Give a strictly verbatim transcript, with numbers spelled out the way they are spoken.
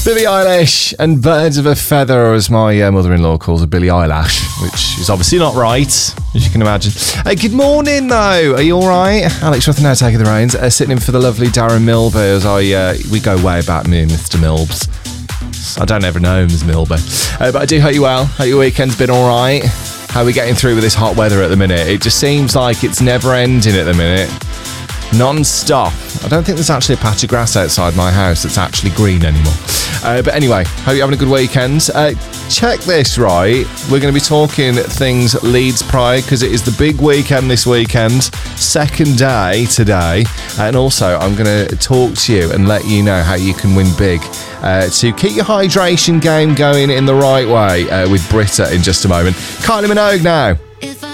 Billie Eilish and Birds of a Feather, or as my uh, mother-in-law calls her, Billie Eyelash, which is obviously not right, as you can imagine. Uh, good morning, though. Are you all right? Alex Ruth now taking the reins, uh, sitting in for the lovely Darren Milby, as I uh, we go way back, me and Mister Milbs. I don't ever know him as Milby, uh, but I do hope you well. Hope your weekend's been all right. How are we getting through with this hot weather at the minute? It just seems like it's never ending at the minute. Non-stop. I don't think there's actually a patch of grass outside my house that's actually green anymore. Uh, but anyway, hope you're having a good weekend. Uh, check this, right? We're going to be talking things Leeds Pride because it is the big weekend this weekend. Second day today. And also, I'm going to talk to you and let you know how you can win big uh, to keep your hydration game going in the right way uh, with Britta in just a moment. Kylie Minogue now. If I